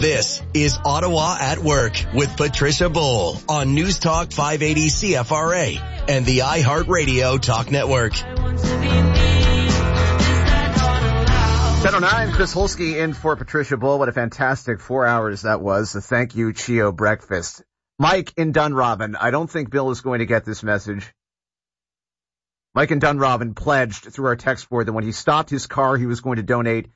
This is Ottawa at Work with Patricia Bowl on News Talk 580 CFRA and the iHeartRadio Talk Network. 10:09, Chris Holsky in for Patricia Bowl. What a fantastic 4 hours that was. So thank you, Chio Breakfast. Mike in Dunrobin. I don't think Bill is going to get this message. Mike in Dunrobin pledged through our text board that when he stopped his car, he was going to donate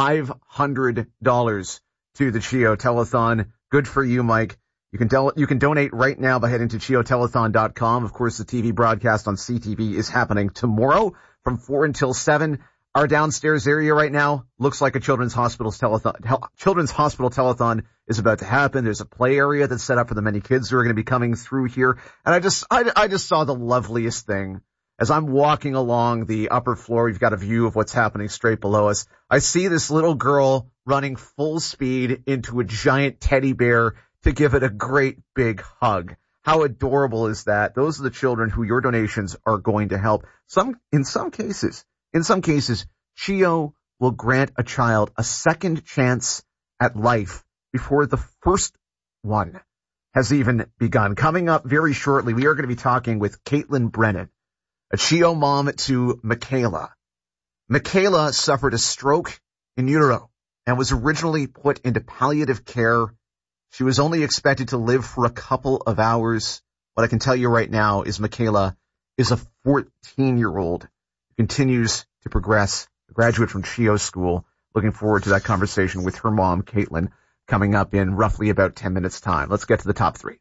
$500 to the Chio Telethon. Good for you, Mike. You can donate right now by heading to chiotelethon.com. Of course, the TV broadcast on CTV is happening tomorrow from 4 until 7. Our downstairs area right now looks like a Children's Hospital Telethon is about to happen. There's a play area that's set up for the many kids who are going to be coming through here. And I just saw the loveliest thing. As I'm walking along the upper floor, we've got a view of what's happening straight below us. I see this little girl running full speed into a giant teddy bear to give it a great big hug. How adorable is that? Those are the children who your donations are going to help. In some cases, Chio will grant a child a second chance at life before the first one has even begun. Coming up very shortly, we are going to be talking with Caitlin Brennan, a Chio mom to Michaela. Michaela suffered a stroke in utero and was originally put into palliative care. She was only expected to live for a couple of hours. What I can tell you right now is Michaela is a 14-year-old who continues to progress, a graduate from Chio School. Looking forward to that conversation with her mom, Caitlin, coming up in roughly about 10 minutes' time. Let's get to the top three.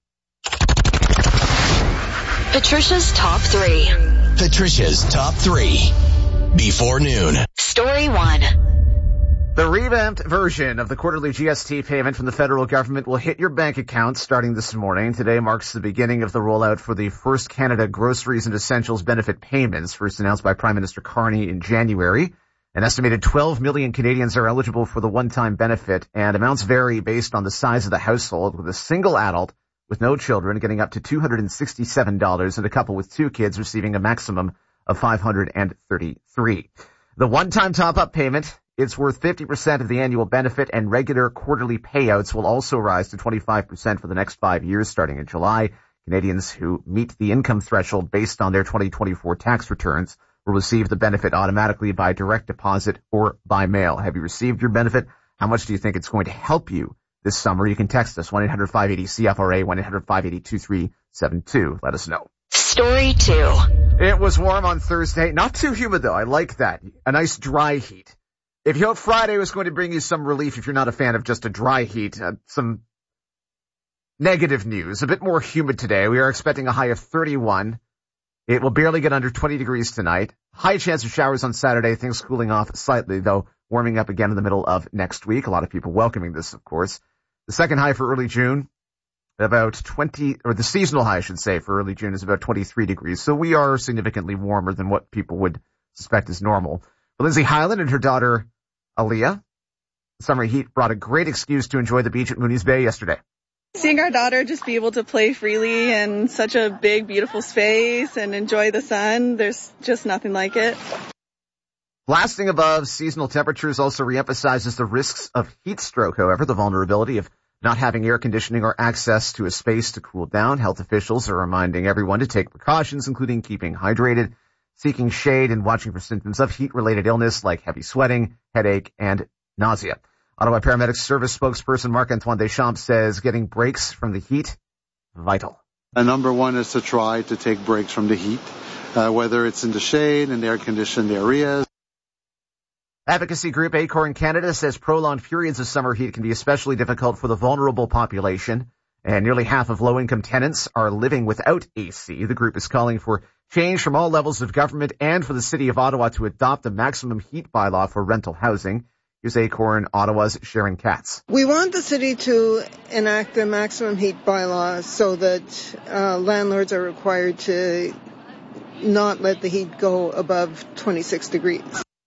Patricia's Top 3. Patricia's Top 3. Before noon. Story 1. The revamped version of the quarterly GST payment from the federal government will hit your bank account starting this morning. Today marks the beginning of the rollout for the First Canada Groceries and Essentials benefit payments, first announced by Prime Minister Carney in January. An estimated 12 million Canadians are eligible for the one-time benefit, and amounts vary based on the size of the household, with a single adult with no children getting up to $267 and a couple with two kids receiving a maximum of $533. The one-time top-up payment, it's worth 50% of the annual benefit, and regular quarterly payouts will also rise to 25% for the next 5 years starting in July. Canadians who meet the income threshold based on their 2024 tax returns will receive the benefit automatically by direct deposit or by mail. Have you received your benefit? How much do you think it's going to help you this summer? You can text us 1-800-580-CFRA, 1-800-580-2372. Let us know. Story 2. It was warm on Thursday. Not too humid, though. I like that. A nice dry heat. If you hope Friday was going to bring you some relief, if you're not a fan of just a dry heat, some negative news. A bit more humid today. We are expecting a high of 31. It will barely get under 20 degrees tonight. High chance of showers on Saturday. Things cooling off slightly, though, warming up again in the middle of next week. A lot of people welcoming this, of course. The second high for early June, about 20, or the seasonal high, I should say, for early June is about 23 degrees. So we are significantly warmer than what people would suspect is normal. But Lindsay Hyland and her daughter, Aaliyah, the summer heat brought a great excuse to enjoy the beach at Mooney's Bay yesterday. Seeing our daughter just be able to play freely in such a big, beautiful space and enjoy the sun, there's just nothing like it. Blasting above seasonal temperatures also reemphasizes the risks of heat stroke, however, the vulnerability of not having air conditioning or access to a space to cool down. Health officials are reminding everyone to take precautions, including keeping hydrated, seeking shade, and watching for symptoms of heat-related illness like heavy sweating, headache, and nausea. Ottawa Paramedics Service spokesperson Marc-Antoine Deschamps says getting breaks from the heat, vital. Number one is to try to take breaks from the heat, whether it's in the shade, in air-conditioned areas. Advocacy group Acorn Canada says prolonged periods of summer heat can be especially difficult for the vulnerable population, and nearly half of low-income tenants are living without AC. The group is calling for change from all levels of government and for the City of Ottawa to adopt a maximum heat bylaw for rental housing. Here's Acorn Ottawa's Sharon Katz. We want the city to enact a maximum heat bylaw so that landlords are required to not let the heat go above 26 degrees.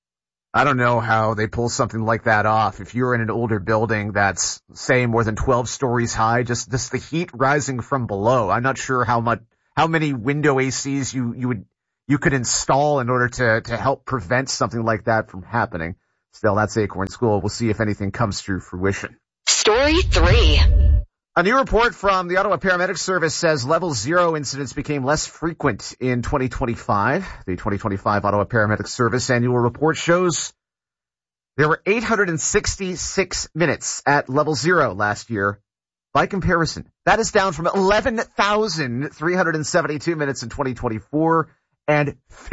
I don't know how they pull something like that off. If you're in an older building that's, say, more than 12 stories high, just the heat rising from below. I'm not sure how many window ACs you could install in order to help prevent something like that from happening. Still, that's Acorn School. We'll see if anything comes to fruition. Story 3. A new report from the Ottawa Paramedic Service says level 0 incidents became less frequent in 2025. The 2025 Ottawa Paramedic Service annual report shows there were 866 minutes at level 0 last year. By comparison, that is down from 11,372 minutes in 2024 and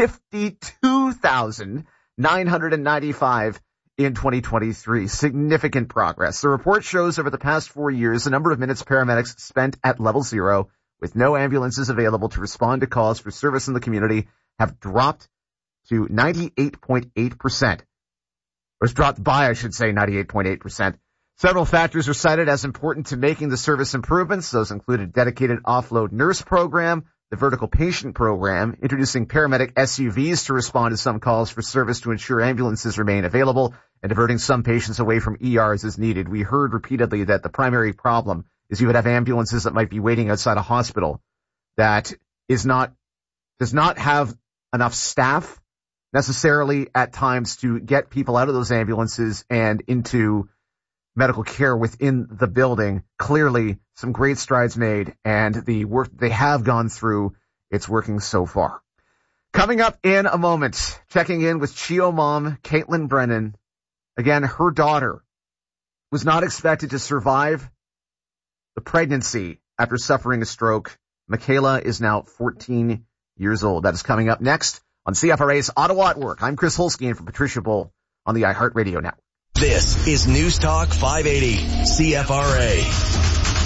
52,995 in 2023. Significant progress. The report shows over the past 4 years, the number of minutes paramedics spent at level 0 with no ambulances available to respond to calls for service in the community have dropped to 98.8%. Or it's dropped by, 98.8%. Several factors are cited as important to making the service improvements. Those included dedicated offload nurse program, the vertical patient program, introducing paramedic SUVs to respond to some calls for service to ensure ambulances remain available, and diverting some patients away from ERs as needed. We heard repeatedly that the primary problem is you would have ambulances that might be waiting outside a hospital that does not have enough staff necessarily at times to get people out of those ambulances and into medical care within the building. Clearly, some great strides made, and the work they have gone through, it's working so far. Coming up in a moment, checking in with CHEO mom, Caitlin Brennan. Again, her daughter was not expected to survive the pregnancy after suffering a stroke. Michaela is now 14 years old. That is coming up next on CFRA's Ottawa at Work. I'm Chris Holsky in for Patricia Bull on the iHeartRadio Network. This is News Talk 580 CFRA.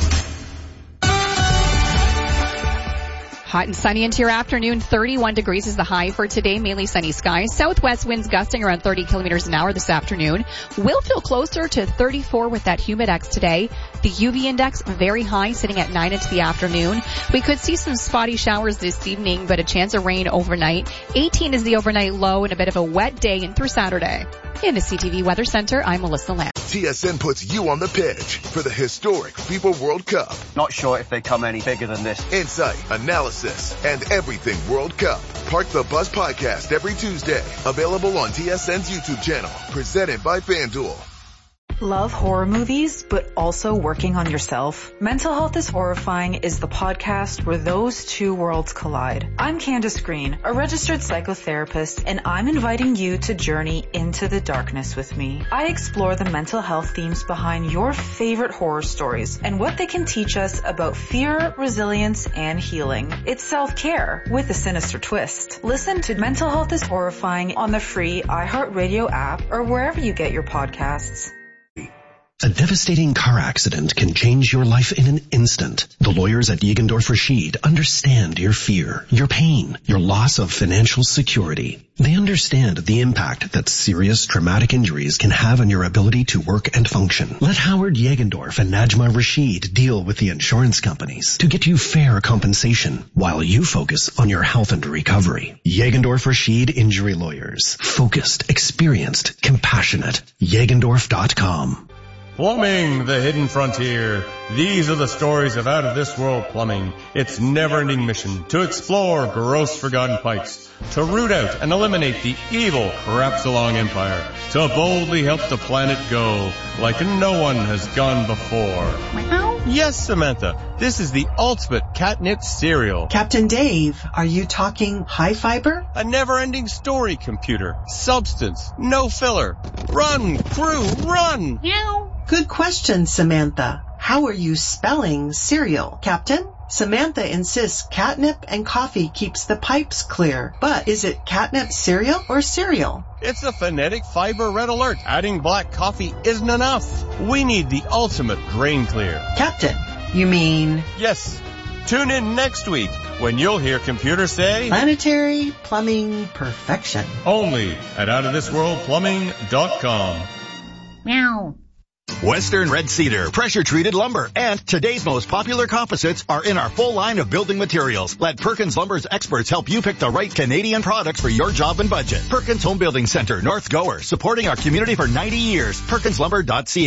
Hot and sunny into your afternoon. 31 degrees is the high for today. Mainly sunny skies. Southwest winds gusting around 30 kilometers an hour this afternoon. Will feel closer to 34 with that humidex today. The UV index very high, sitting at 9 into the afternoon. We could see some spotty showers this evening, but a chance of rain overnight. 18 is the overnight low, and a bit of a wet day in through Saturday. In the CTV Weather Center, I'm Melissa Lamb. TSN puts you on the pitch for the historic FIFA World Cup. Not sure if they come any bigger than this. Insight, analysis, and everything World Cup. Park the Bus podcast every Tuesday. Available on TSN's YouTube channel. Presented by FanDuel. Love horror movies, but also working on yourself? Mental Health is Horrifying is the podcast where those two worlds collide. I'm Candace Green, a registered psychotherapist, and I'm inviting you to journey into the darkness with me. I explore the mental health themes behind your favorite horror stories and what they can teach us about fear, resilience, and healing. It's self-care with a sinister twist. Listen to Mental Health is Horrifying on the free iHeartRadio app or wherever you get your podcasts. A devastating car accident can change your life in an instant. The lawyers at Jägendorf Rashid understand your fear, your pain, your loss of financial security. They understand the impact that serious traumatic injuries can have on your ability to work and function. Let Howard Jägendorf and Najma Rashid deal with the insurance companies to get you fair compensation while you focus on your health and recovery. Jägendorf Rashid Injury Lawyers. Focused, experienced, compassionate. Jägendorf.com. Plumbing, the hidden frontier. These are the stories of out-of-this-world plumbing. Its never-ending mission to explore gross forgotten pipes, to root out and eliminate the evil Crapsalong Empire, to boldly help the planet go like no one has gone before. Yes, Samantha, this is the ultimate catnip cereal. Captain Dave, are you talking high fiber? A never-ending story, computer. Substance, no filler. Run, crew, run! Meow. Good question, Samantha. How are you spelling cereal, Captain? Samantha insists catnip and coffee keeps the pipes clear. But is it catnip cereal or cereal? It's a phonetic fiber red alert. Adding black coffee isn't enough. We need the ultimate grain clear. Captain, you mean? Yes. Tune in next week when you'll hear computers say planetary plumbing perfection. Only at outofthisworldplumbing.com. Meow. Western Red Cedar, pressure-treated lumber, and today's most popular composites are in our full line of building materials. Let Perkins Lumber's experts help you pick the right Canadian products for your job and budget. Perkins Home Building Center, North Gower, supporting our community for 90 years. PerkinsLumber.ca.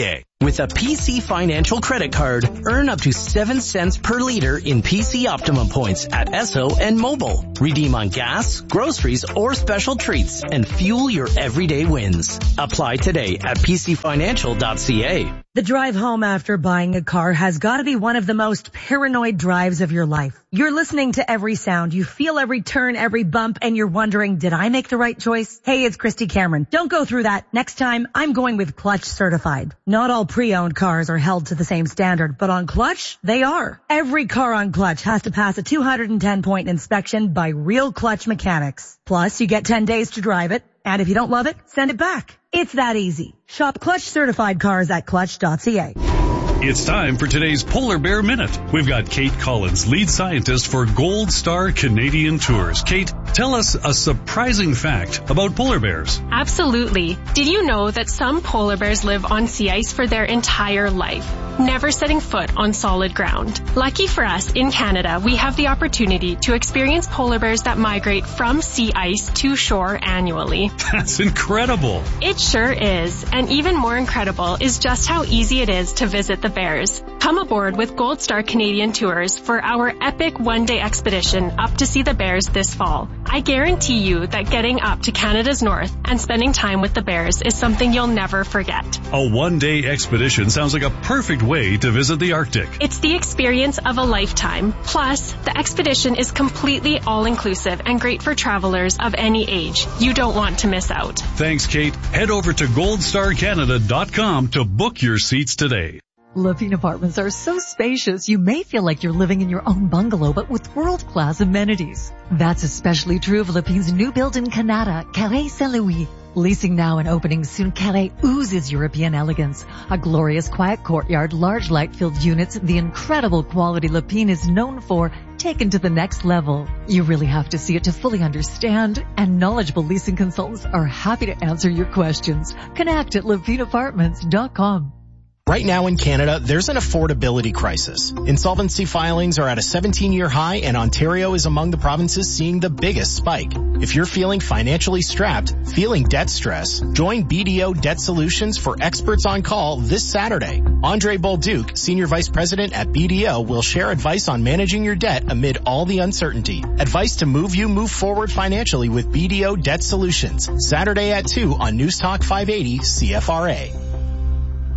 With a PC Financial credit card, earn up to 7 cents per liter in PC Optimum points at Esso and Mobile. Redeem on gas, groceries, or special treats and fuel your everyday wins. Apply today at pcfinancial.ca. The drive home after buying a car has got to be one of the most paranoid drives of your life. You're listening to every sound, you feel every turn, every bump, and you're wondering, did I make the right choice? Hey, it's Christy Cameron. Don't go through that. Next time, I'm going with Clutch Certified. Not all pre-owned cars are held to the same standard, but on Clutch, they are. Every car on Clutch has to pass a 210-point inspection by real Clutch mechanics. Plus, you get 10 days to drive it, and if you don't love it, send it back. It's that easy. Shop Clutch Certified cars at clutch.ca. It's time for today's Polar Bear Minute. We've got Kate Collins, lead scientist for Gold Star Canadian Tours. Kate, tell us a surprising fact about polar bears. Absolutely. Did you know that some polar bears live on sea ice for their entire life, never setting foot on solid ground? Lucky for us, in Canada, we have the opportunity to experience polar bears that migrate from sea ice to shore annually. That's incredible. It sure is. And even more incredible is just how easy it is to visit the bears. Come aboard with Gold Star Canadian Tours for our epic one-day expedition up to see the bears this fall. I guarantee you that getting up to Canada's north and spending time with the bears is something you'll never forget. A one-day expedition sounds like a perfect way to visit the Arctic. It's the experience of a lifetime. Plus, the expedition is completely all-inclusive and great for travelers of any age. You don't want to miss out. Thanks, Kate. Head over to goldstarcanada.com to book your seats today. Lepine Apartments are so spacious you may feel like you're living in your own bungalow, but with world-class amenities. That's especially true of Lepine's new build in Canada, Carré Saint-Louis. Leasing now and opening soon, Carré oozes European elegance. A glorious quiet courtyard, large light-filled units, the incredible quality Lepine is known for, taken to the next level. You really have to see it to fully understand, and knowledgeable leasing consultants are happy to answer your questions. Connect at lepineapartments.com. Right now in Canada, there's an affordability crisis. Insolvency filings are at a 17-year high, and Ontario is among the provinces seeing the biggest spike. If you're feeling financially strapped, feeling debt stress, join BDO Debt Solutions for experts on call this Saturday. Andre Bolduc, Senior Vice President at BDO, will share advice on managing your debt amid all the uncertainty. Advice to move forward financially with BDO Debt Solutions. Saturday at 2 on News Talk 580 CFRA.